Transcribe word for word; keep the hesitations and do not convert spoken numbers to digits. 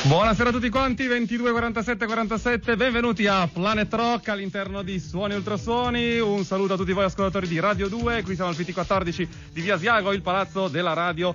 Buonasera a tutti quanti, ventidue quarantasette quarantasette, benvenuti a Planet Rock all'interno di Suoni Ultrasuoni. Un saluto a tutti voi ascoltatori di Radio due, qui siamo al P T quattordici di Via Asiago, il palazzo della radio